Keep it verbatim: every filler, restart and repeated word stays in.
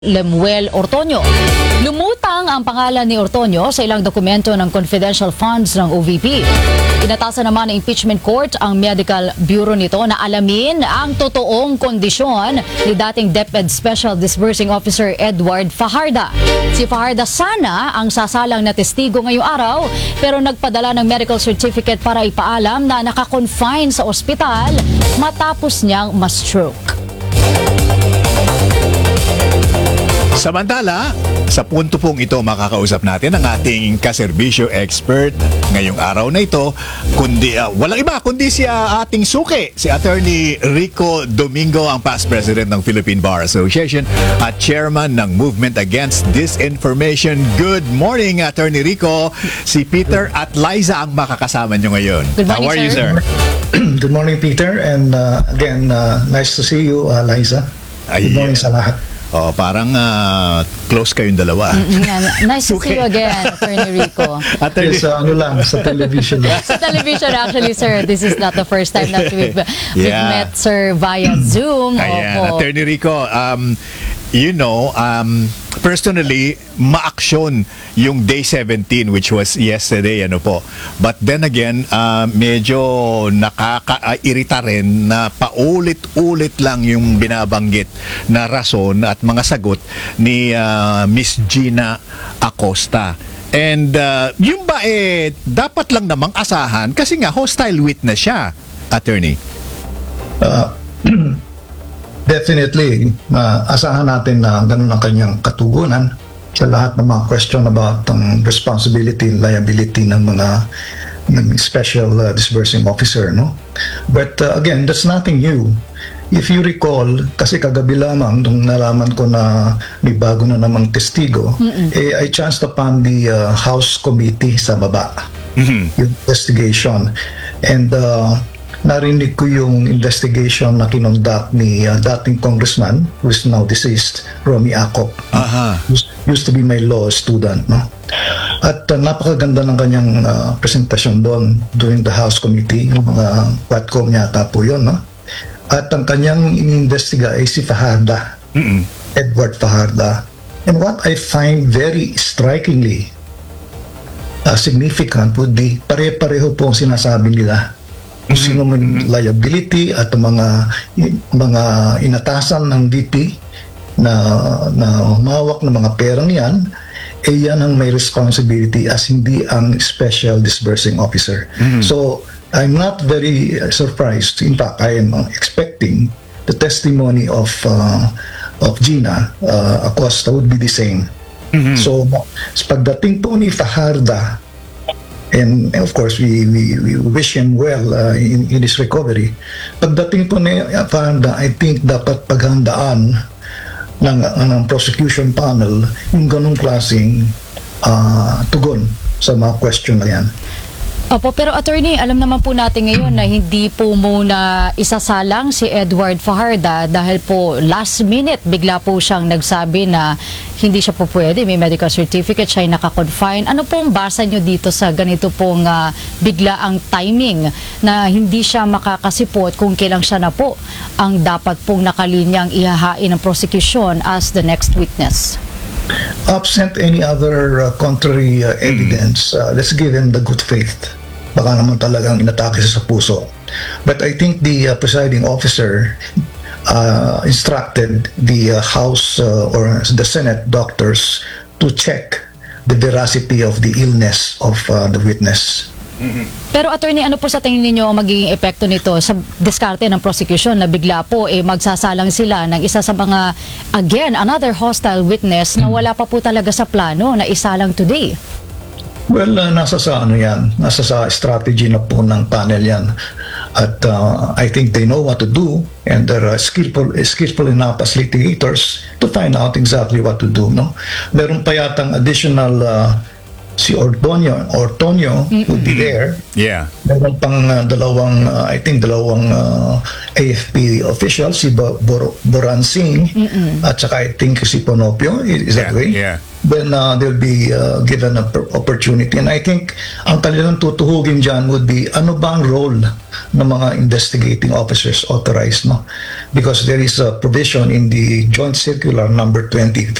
Lemuel Ortonio. Lumutang ang pangalan ni Ortonio sa ilang dokumento ng confidential funds ng O V P. Inatasan naman ng impeachment court ang medical bureau nito na alamin ang totoong kondisyon ni dating DepEd Special Disbursing Officer Edward Fajarda. Si Fajarda sana ang sasalang na testigo ngayong araw pero nagpadala ng medical certificate para ipaalam na nakakonfine sa ospital matapos niyang ma-stroke. Samantala, sa punto pong ito makakausap natin ang ating kaserbisyo expert ngayong araw na ito, kundi uh, walang iba kundi si uh, ating suki, si Attorney Rico Domingo, ang past president ng Philippine Bar Association at chairman ng Movement Against Disinformation. Good morning, Attorney Rico. Si Peter at Liza ang makakasama nyo ngayon. Good morning, How are you, sir? Good morning, Peter, and uh, again, uh, nice to see you, uh, Liza. Good morning sa lahat. Oh, parang uh, close kayong dalawa. Mm-hmm. Yeah. Nice to see you again, Attorney Rico. Attorney... Yes, uh, ano lang, sa television lang. Sa television, actually, sir, this is not the first time that we've, we've Yeah. met, sir, via Zoom. Ayan, Opo. Attorney Rico, um, you know, um, personally, ma-aksyon yung day seventeen, which was yesterday, ano po. But then again, uh, medyo nakaka-irita rin na paulit-ulit lang yung binabanggit na rason at mga sagot ni uh, Miss Gina Acosta. And uh, yung ba eh, dapat lang namang asahan kasi nga hostile witness siya, Attorney. Uh, definitely, uh, asahan natin na ganun ang kanyang katugunan sa lahat ng mga question about ang responsibility and liability ng mga ng special uh, disbursing officer, no? But uh, again, that's nothing new. If you recall, kasi kagabi lamang nung nalaman ko na may bago na namang testigo, eh, I chanced upon the uh, House Committee sa baba, Mm-hmm. yung investigation. And uh, narinig ko yung investigation na kinonduct ni uh, dating congressman who is now deceased, Romy Acop. Aha. Used, used to be my law student, no? At uh, napakaganda ng kanyang uh, presentasyon doon during the House Committee, yung mga Quadcom yata po yun, no? At ang kanyang inimbestiga ay si Fajarda, Mm-mm. Edward Fajarda. And what I find very strikingly uh, significant would be pare-pareho po ang sinasabi nila kung sino man liability at mga mga inatasan ng V P na na humawak ng mga perang yan, eh yan ang may responsibility as hindi ang special disbursing officer. Mm-hmm. So I'm not very uh, surprised. In fact, I am uh, expecting the testimony of uh, of Gina uh, Acosta would be the same. Mm-hmm. So sa pagdating po ni Fajarda, and of course we we, we wish him well uh, in, in his recovery. Pagdating po ni Fajarda, I think dapat paghandaan ng, ng prosecution panel yung ganong klaseng uh, tugon sa mga question na yan. Opo, pero attorney, alam naman po natin ngayon na hindi po muna isasalang si Edward Fajarda dahil po last minute bigla po siyang nagsabi na hindi siya po pwede, may medical certificate, siya ay nakakonfine. Ano pong basa nyo dito sa ganito pong uh, bigla ang timing na hindi siya makakasipot kung kailang siya na po ang dapat pong nakalinyang ihahain ng prosecution as the next witness? Absent any other uh, contrary uh, evidence, uh, let's give him the good faith. Baka naman talagang inatake sa puso. But I think the uh, presiding officer uh, instructed the uh, House uh, or the Senate doctors to check the veracity of the illness of uh, the witness. Pero attorney, ano po sa tingin ninyo ang magiging epekto nito sa diskarte ng prosecution na bigla po eh, magsasalang sila ng isa sa mga, again, another hostile witness na wala pa po talaga sa plano na isalang today? Well, uh, nasa sa ano yan, nasa sa strategy na po ng panel yan. At uh, I think they know what to do and they're uh, skillful, skillful enough as litigators to find out exactly what to do. No? Meron pa yatang additional uh, si Ortonio, Ortonio would be there. Yeah. Meron pang uh, dalawang, uh, I think dalawang uh, A F P officials, si Bo- Bor- Boran Singh at saka I think si Ponopio, is that Yeah, way? yeah. then uh, they'll be uh, given an opportunity. And I think ang kanilang tutuhugin dyan would be ano ba ang role ng mga investigating officers authorized, no? Because there is a provision in the Joint Circular number twenty